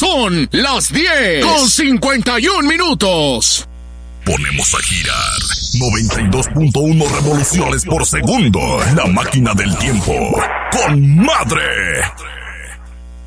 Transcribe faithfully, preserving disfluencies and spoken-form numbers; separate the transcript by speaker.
Speaker 1: Son las diez con cincuenta y un minutos.
Speaker 2: Ponemos a girar noventa y dos punto uno revoluciones por segundo. La máquina del tiempo con Madre.